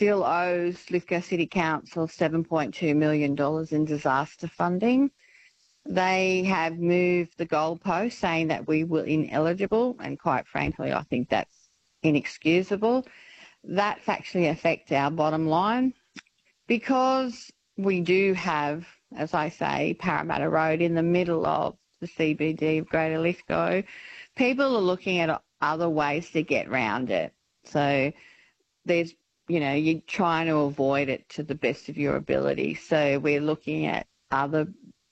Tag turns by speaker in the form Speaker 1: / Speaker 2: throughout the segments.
Speaker 1: still owes Lithgow City Council $7.2 million in disaster funding. They have moved the goalpost, saying that we were ineligible, and quite frankly, I think that's inexcusable. That actually affects our bottom line because we do have, as I say, Parramatta Road in the middle of the CBD of Greater Lithgow. People are looking at other ways to get around it. So there's, you're trying to avoid it to the best of your ability. So we're looking at other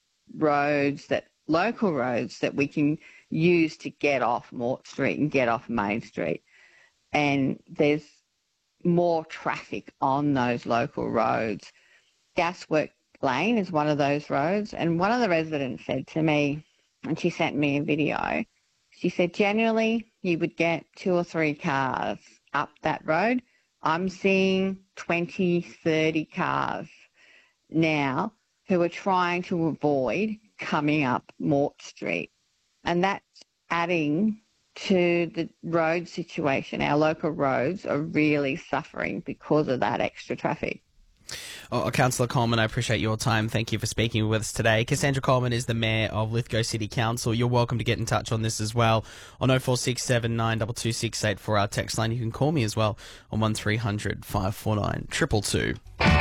Speaker 1: local roads that we can use to get off Mort Street and get off Main Street. And there's more traffic on those local roads. Gaswork Lane is one of those roads, and one of the residents said to me, and she sent me a video, she said generally you would get 2 or 3 cars up that road. I'm seeing 20, 30 cars now who are trying to avoid coming up Mort Street. And that's adding to the road situation. Our local roads are really suffering because of that extra traffic.
Speaker 2: Councillor Coleman, I appreciate your time. Thank you for speaking with us today. Cassandra Coleman is the Mayor of Lithgow City Council. You're welcome to get in touch on this as well on 0467 922 684 for our text line. You can call me as well on 1300 549 222.